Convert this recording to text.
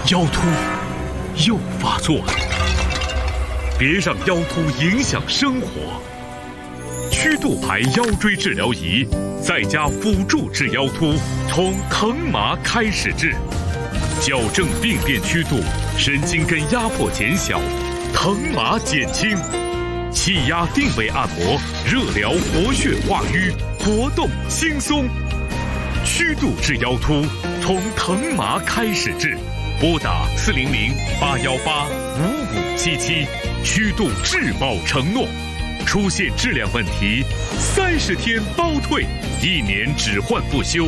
腰突又发作了，别让腰突影响生活。曲度牌腰椎治疗仪在家辅助治腰突，从疼麻开始治，矫正病变曲度，神经根压迫减小，疼麻减轻，气压定位按摩，热疗活血化瘀，活动轻松。曲度治腰突，从疼麻开始治，拨打400-818-5577，曲度质保承诺。出现质量问题，30天包退，1年只换不休。